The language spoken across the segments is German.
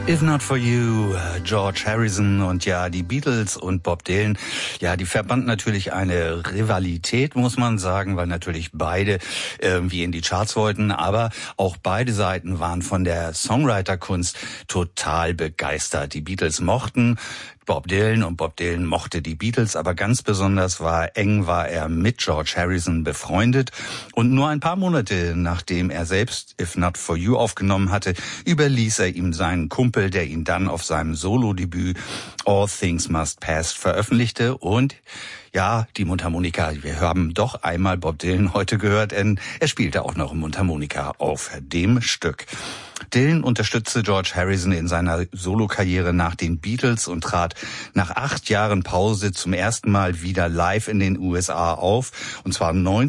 If Not For You, George Harrison und ja, die Beatles und Bob Dylan. Ja, die verband natürlich eine Rivalität, muss man sagen, weil natürlich beide irgendwie in die Charts wollten, aber auch beide Seiten waren von der Songwriterkunst total begeistert. Die Beatles mochten Bob Dylan und Bob Dylan mochte die Beatles, aber ganz besonders war er mit George Harrison befreundet. Und nur ein paar Monate nachdem er selbst If Not For You aufgenommen hatte, überließ er ihm seinen Kumpel, der ihn dann auf seinem Solo-Debüt All Things Must Pass veröffentlichte. Und ja, die Mundharmonika, wir haben doch einmal Bob Dylan heute gehört, denn er spielte auch noch Mundharmonika auf dem Stück. Dylan unterstützte George Harrison in seiner Solokarriere nach den Beatles und trat nach 8 Jahren Pause zum ersten Mal wieder live in den USA auf, und zwar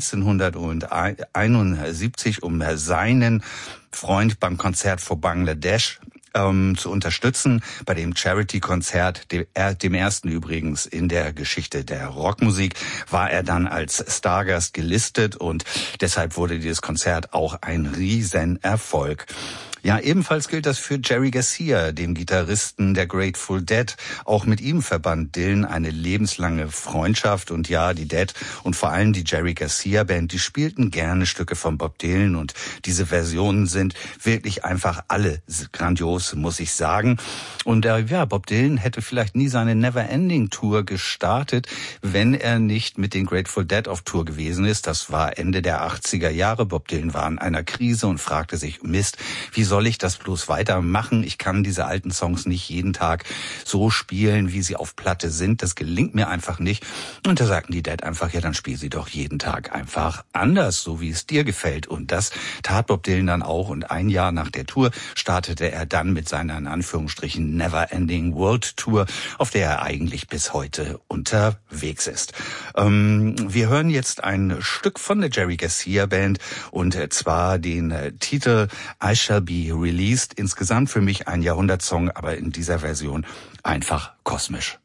1971, um seinen Freund beim Konzert vor Bangladesch zu unterstützen, bei dem Charity-Konzert, dem ersten übrigens in der Geschichte der Rockmusik, war er dann als Stargast gelistet und deshalb wurde dieses Konzert auch ein Riesenerfolg. Ja, ebenfalls gilt das für Jerry Garcia, dem Gitarristen der Grateful Dead. Auch mit ihm verband Dylan eine lebenslange Freundschaft. Und ja, die Dead und vor allem die Jerry Garcia Band, die spielten gerne Stücke von Bob Dylan. Und diese Versionen sind wirklich einfach alle grandios, muss ich sagen. Und ja, Bob Dylan hätte vielleicht nie seine Never-Ending Tour gestartet, wenn er nicht mit den Grateful Dead auf Tour gewesen ist. Das war Ende der 80er Jahre. Bob Dylan war in einer Krise und fragte sich, Mist, wie soll ich das bloß weitermachen? Ich kann diese alten Songs nicht jeden Tag so spielen, wie sie auf Platte sind. Das gelingt mir einfach nicht. Und da sagten die Dead einfach, ja, dann spiel sie doch jeden Tag einfach anders, so wie es dir gefällt. Und das tat Bob Dylan dann auch. Und ein Jahr nach der Tour startete er dann mit seiner, in Anführungsstrichen, Never-Ending World Tour, auf der er eigentlich bis heute unterwegs ist. Wir hören jetzt ein Stück von der Jerry Garcia Band, und zwar den Titel I Shall Be Released. Insgesamt für mich ein Jahrhundertsong, aber in dieser Version einfach kosmisch.